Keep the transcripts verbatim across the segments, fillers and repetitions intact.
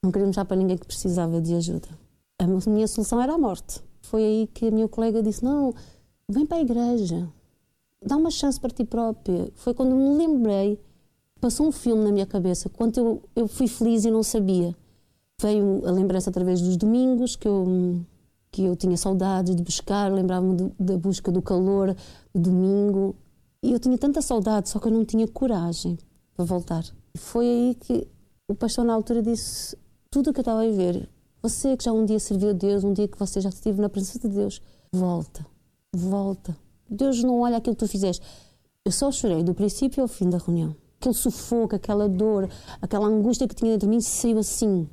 Não queríamos dar para ninguém que precisava de ajuda. A minha solução era a morte. Foi aí que a minha colega disse, não, vem para a igreja, dá uma chance para ti própria. Foi quando me lembrei, passou um filme na minha cabeça, quando eu, eu fui feliz e não sabia. Veio a lembrança através dos domingos, que eu, que eu tinha saudades de buscar, lembrava-me da busca do calor do domingo. E eu tinha tanta saudade, só que eu não tinha coragem para voltar. Foi aí que o pastor na altura disse, tudo o que eu estava a ver, você que já um dia serviu a Deus, um dia que você já esteve na presença de Deus, volta, volta. Deus não olha aquilo que tu fizeste. Eu só chorei do princípio ao fim da reunião. Aquele sufoco, aquela dor, aquela angústia que tinha dentro de mim, saiu assim.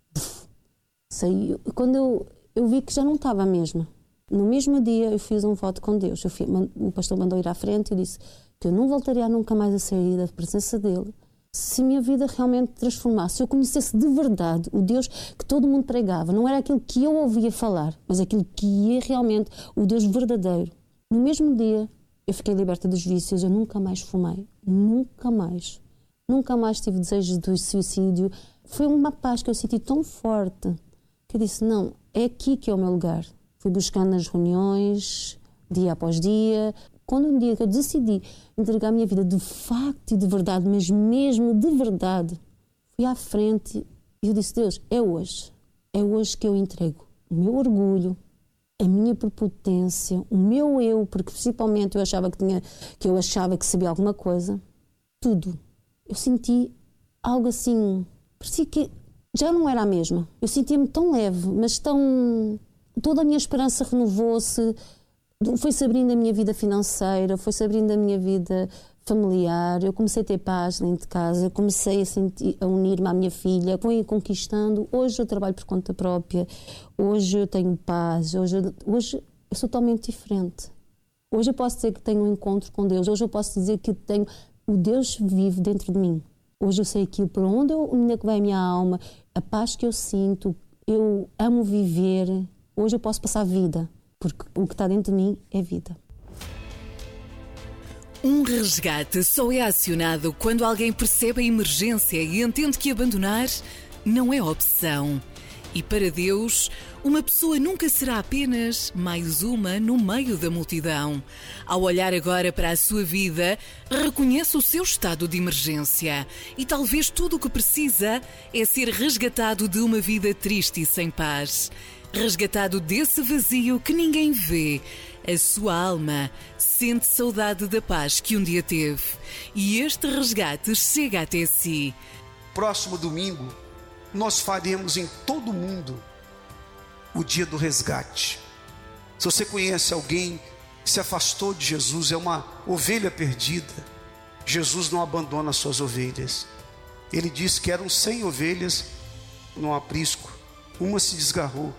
Saiu. Quando eu, eu vi que já não estava a mesma. No mesmo dia eu fiz um voto com Deus. Eu fui, o pastor mandou ir à frente e disse que eu não voltaria nunca mais a sair da presença dele. Se a minha vida realmente transformasse, se eu conhecesse de verdade o Deus que todo mundo pregava, não era aquilo que eu ouvia falar, mas aquilo que é realmente o Deus verdadeiro. No mesmo dia, eu fiquei liberta dos vícios, eu nunca mais fumei, nunca mais. Nunca mais tive desejos de suicídio. Foi uma paz que eu senti tão forte que eu disse, não, é aqui que é o meu lugar. Fui buscando nas reuniões, dia após dia. Quando um dia que eu decidi entregar a minha vida de facto e de verdade, mas mesmo de verdade, fui à frente e eu disse, Deus, é hoje. É hoje que eu entrego o meu orgulho, a minha prepotência, o meu eu, porque principalmente eu achava que, tinha, que eu achava que sabia alguma coisa, tudo. Eu senti algo assim, parecia que já não era a mesma. Eu sentia-me tão leve, mas tão... Toda a minha esperança renovou-se. Foi-se abrindo a minha vida financeira, foi-se abrindo a minha vida familiar. Eu comecei a ter paz dentro de casa, eu comecei a, sentir, a unir-me à minha filha, fui conquistando. Hoje eu trabalho por conta própria, hoje eu tenho paz, hoje, hoje eu sou totalmente diferente. Hoje eu posso dizer que tenho um encontro com Deus, hoje eu posso dizer que tenho o Deus vive dentro de mim. Hoje eu sei aquilo por onde eu, onde é que vai a minha alma, a paz que eu sinto, eu amo viver. Hoje eu posso passar vida. Porque o que está dentro de mim é vida. Um resgate só é acionado quando alguém percebe a emergência e entende que abandonar não é opção. E para Deus, uma pessoa nunca será apenas mais uma no meio da multidão. Ao olhar agora para a sua vida, reconhece o seu estado de emergência. E talvez tudo o que precisa é ser resgatado de uma vida triste e sem paz. Resgatado desse vazio que ninguém vê, a sua alma sente saudade da paz que um dia teve. E este resgate chega até si. Próximo domingo, nós faremos em todo o mundo o dia do resgate. Se você conhece alguém que se afastou de Jesus, é uma ovelha perdida, Jesus não abandona as suas ovelhas. Ele disse que eram cem ovelhas no aprisco, uma se desgarrou.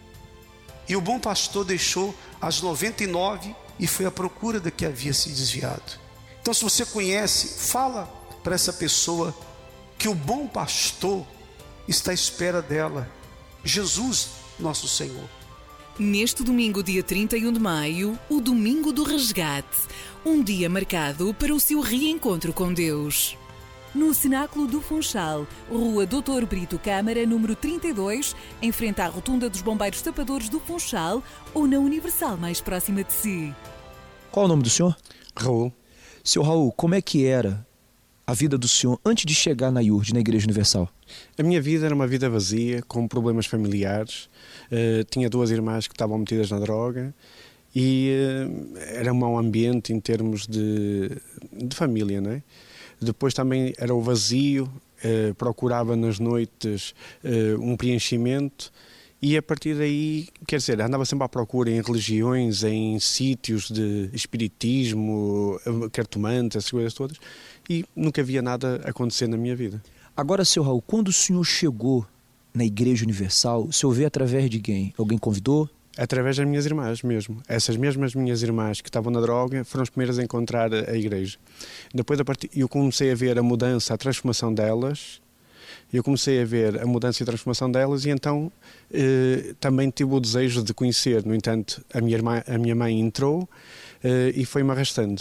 E o bom pastor deixou as noventa e nove e foi à procura da que havia se desviado. Então, se você conhece, fala para essa pessoa que o bom pastor está à espera dela. Jesus, nosso Senhor. Neste domingo, dia trinta e um de maio, o Domingo do Resgate. Um dia marcado para o seu reencontro com Deus. No Cenáculo do Funchal, Rua doutor Brito Câmara, número trinta e dois, em frente à Rotunda dos Bombeiros Tapadores do Funchal, ou na Universal mais próxima de si. Qual é o nome do senhor? Raul. Senhor Raul, como é que era a vida do senhor antes de chegar na I U R D, na Igreja Universal? A minha vida era uma vida vazia, com problemas familiares. Uh, tinha duas irmãs que estavam metidas na droga e uh, era um mau ambiente em termos de, de família, não é? Depois também era o vazio, eh, procurava nas noites eh, um preenchimento e a partir daí, quer dizer, andava sempre à procura em religiões, em sítios de espiritismo, cartomante, essas coisas todas, e nunca havia nada acontecer na minha vida. Agora, senhor Raul, quando o senhor chegou na Igreja Universal, o senhor veio através de quem? Alguém convidou? Através das minhas irmãs mesmo. Essas mesmas minhas irmãs que estavam na droga foram as primeiras a encontrar a igreja. Depois eu comecei a ver a mudança, a transformação delas. Eu comecei a ver a mudança e a transformação delas e então eh, também tive o desejo de conhecer. No entanto, a minha, irmã, a minha mãe entrou eh, e foi-me arrastando.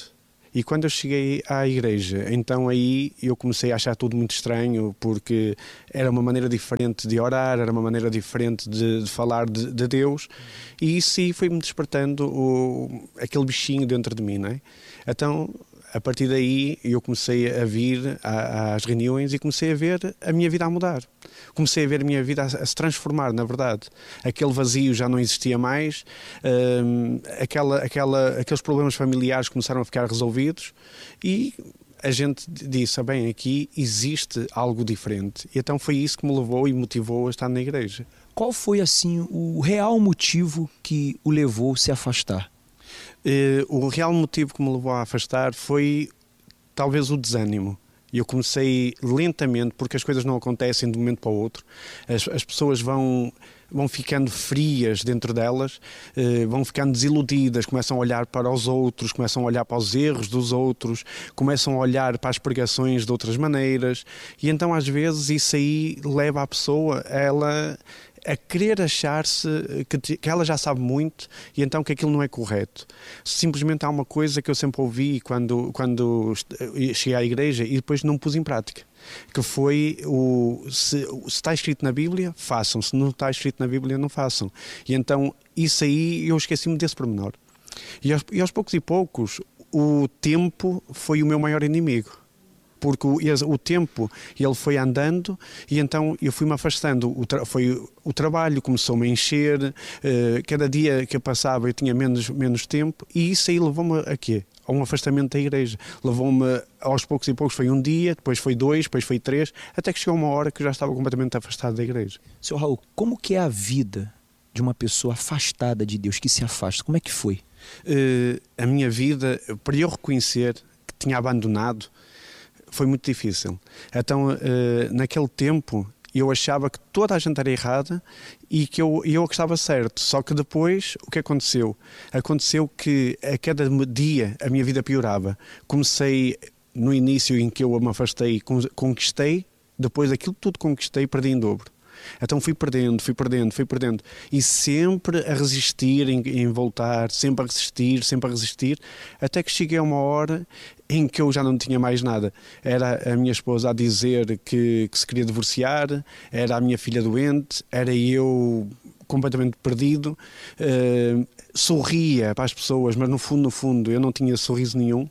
E quando eu cheguei à igreja, então aí eu comecei a achar tudo muito estranho, porque era uma maneira diferente de orar, era uma maneira diferente de, de falar de, de Deus, e isso sim foi-me despertando o, aquele bichinho dentro de mim, não é? Então, a partir daí, eu comecei a vir às reuniões e comecei a ver a minha vida a mudar. Comecei a ver a minha vida a, a se transformar, na verdade. Aquele vazio já não existia mais, hum, aquela, aquela, aqueles problemas familiares começaram a ficar resolvidos e a gente disse, ah, bem, aqui existe algo diferente. E então foi isso que me levou e motivou a estar na igreja. Qual foi, assim, o real motivo que o levou a se afastar? Uh, o real motivo que me levou a afastar foi talvez o desânimo. Eu comecei lentamente, porque as coisas não acontecem de um momento para o outro. As, as pessoas vão, vão ficando frias dentro delas, uh, vão ficando desiludidas, começam a olhar para os outros, começam a olhar para os erros dos outros, começam a olhar para as pregações de outras maneiras. E então às vezes isso aí leva a pessoa a ela... a querer achar-se que, que ela já sabe muito e então que aquilo não é correto. Simplesmente há uma coisa que eu sempre ouvi quando, quando cheguei à igreja e depois não pus em prática, que foi o se, se está escrito na Bíblia, façam. Se não está escrito na Bíblia, não façam. E então isso aí eu esqueci-me desse pormenor. E aos, e aos poucos e poucos o tempo foi o meu maior inimigo. Porque o, o tempo ele foi andando e então eu fui-me afastando. O, tra, foi, o trabalho começou-me a encher, uh, cada dia que eu passava eu tinha menos, menos tempo e isso aí levou-me a quê? A um afastamento da igreja. Levou-me aos poucos e poucos, foi um dia, depois foi dois, depois foi três, até que chegou uma hora que eu já estava completamente afastado da igreja. Senhor Raul, como que é a vida de uma pessoa afastada de Deus, que se afasta? Como é que foi? Uh, a minha vida, para eu reconhecer que tinha abandonado, foi muito difícil. Então, uh, naquele tempo, eu achava que toda a gente era errada e que eu, eu que estava certo. Só que depois, o que aconteceu? Aconteceu que a cada dia a minha vida piorava. Comecei, no início em que eu me afastei, conquistei, depois aquilo tudo conquistei, perdi em dobro. Então fui perdendo, fui perdendo, fui perdendo e sempre a resistir em, em voltar, sempre a resistir, sempre a resistir, até que cheguei a uma hora em que eu já não tinha mais nada. Era a minha esposa a dizer que, que se queria divorciar, era a minha filha doente, era eu completamente perdido, uh, sorria para as pessoas, mas no fundo, no fundo, eu não tinha sorriso nenhum.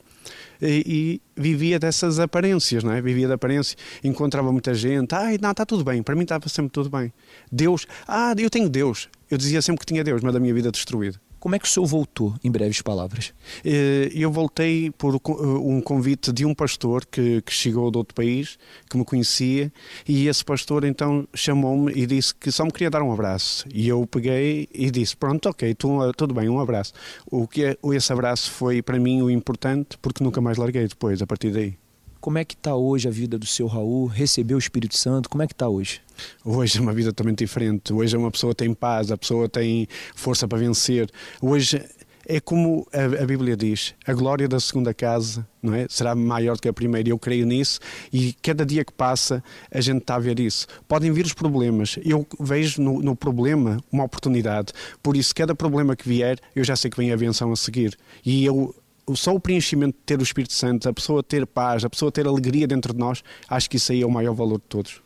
E, e vivia dessas aparências, não é? Vivia de aparência, encontrava muita gente, ai, não, está tudo bem, para mim estava sempre tudo bem. Deus, ah, eu tenho Deus. Eu dizia sempre que tinha Deus, mas a minha vida destruída. Como é que o senhor voltou, em breves palavras? Eu voltei por um convite de um pastor que, que chegou de outro país, que me conhecia, e esse pastor então chamou-me e disse que só me queria dar um abraço. E eu peguei e disse, pronto, ok, tu, tudo bem, um abraço. O que é, esse abraço foi para mim o importante, porque nunca mais larguei depois, a partir daí. Como é que está hoje a vida do seu Raul? Recebeu o Espírito Santo? Como é que está hoje? Hoje é uma vida totalmente diferente. Hoje uma pessoa tem paz, a pessoa tem força para vencer. Hoje é como a, a Bíblia diz, a glória da segunda casa, não é? Será maior do que a primeira. Eu creio nisso e cada dia que passa a gente está a ver isso. Podem vir os problemas. Eu vejo no, no problema uma oportunidade. Por isso, cada problema que vier, eu já sei que vem a benção a seguir. E eu... Só o preenchimento de ter o Espírito Santo, a pessoa ter paz, a pessoa ter alegria dentro de nós, acho que isso aí é o maior valor de todos.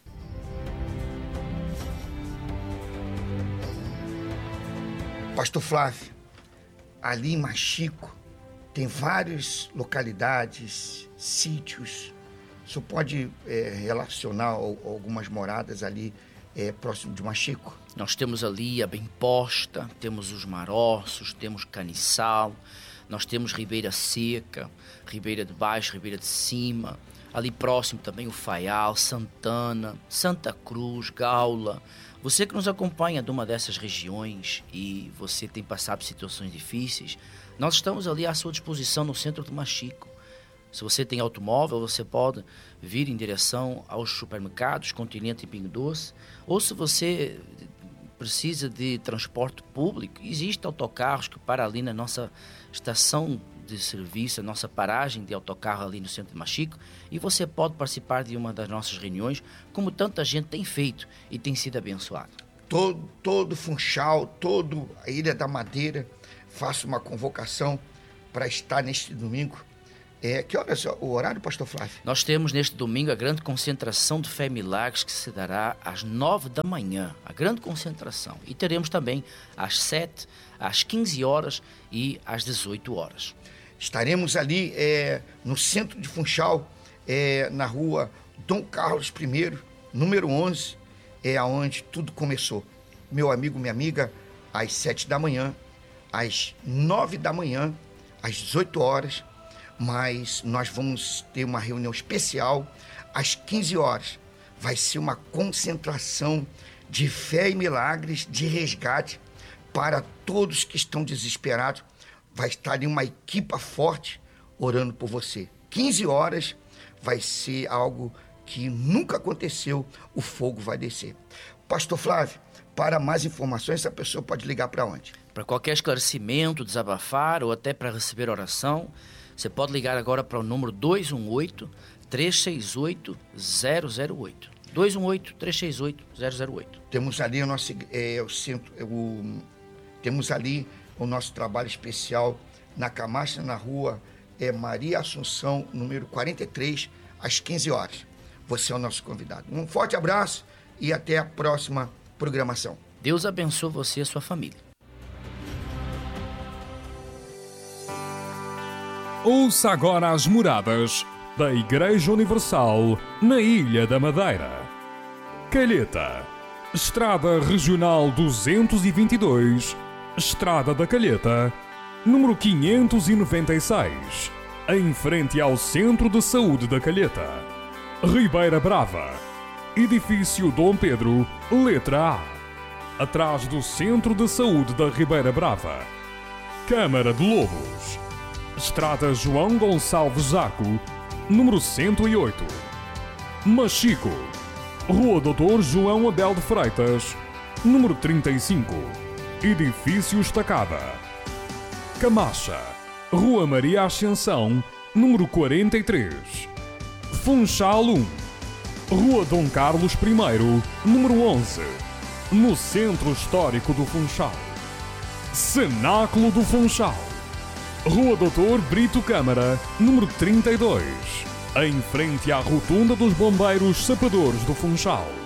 Pastor Flávio, ali em Machico tem várias localidades, sítios. O senhor pode é, relacionar algumas moradas ali é, próximo de Machico? Nós temos ali a Bem Posta, temos os Maroços, temos Caniçal. Nós temos Ribeira Seca, Ribeira de Baixo, Ribeira de Cima. Ali próximo também o Faial, Santana, Santa Cruz, Gaula. Você que nos acompanha de uma dessas regiões e você tem passado por situações difíceis, nós estamos ali à sua disposição no centro de Machico. Se você tem automóvel, você pode vir em direção aos supermercados Continente e Pingo Doce. Ou se você precisa de transporte público, existem autocarros que param ali na nossa estação de serviço, a nossa paragem de autocarro ali no centro de Machico, e você pode participar de uma das nossas reuniões, como tanta gente tem feito e tem sido abençoado. Todo, todo Funchal, toda a Ilha da Madeira, faço uma convocação para estar neste domingo É, que horas o horário, pastor Flávio? Nós temos neste domingo a grande concentração de Fé e Milagres, que se dará às nove da manhã, a grande concentração. E teremos também às sete, às quinze horas e às dezoito horas. Estaremos ali é, no centro de Funchal, é, na rua Dom Carlos primeiro, número onze, é aonde tudo começou. Meu amigo, minha amiga, às sete da manhã, às nove da manhã, às dezoito horas, mas nós vamos ter uma reunião especial às quinze horas. Vai ser uma concentração de fé e milagres, de resgate para todos que estão desesperados. Vai estar ali uma equipa forte orando por você. quinze horas vai ser algo que nunca aconteceu, o fogo vai descer. Pastor Flávio, para mais informações, a pessoa pode ligar para onde? Para qualquer esclarecimento, desabafar ou até para receber oração, você pode ligar agora para o número dois um oito, três seis oito, zero zero oito. dois um oito, três seis oito, zero zero oito. Temos ali o nosso é, o centro, é, o, temos ali o nosso trabalho especial na Camacha, na rua é, Maria Assunção, número quarenta e três, às quinze horas. Você é o nosso convidado. Um forte abraço e até a próxima programação. Deus abençoe você e a sua família. Ouça agora as moradas da Igreja Universal na Ilha da Madeira. Calheta, Estrada Regional duzentos e vinte e dois, Estrada da Calheta, número quinhentos e noventa e seis, em frente ao Centro de Saúde da Calheta. Ribeira Brava, Edifício Dom Pedro, letra A, atrás do Centro de Saúde da Ribeira Brava. Câmara de Lobos, Estrada João Gonçalves Zaco, número cento e oito. Machico, Rua doutor João Abel de Freitas, número trinta e cinco, Edifício Estacada. Camacha, Rua Maria Ascensão, número quarenta e três. Funchal um, Rua Dom Carlos primeiro, número onze, no Centro Histórico do Funchal. Cenáculo do Funchal, Rua doutor Brito Câmara, número trinta e dois, em frente à Rotunda dos Bombeiros Sapadores do Funchal.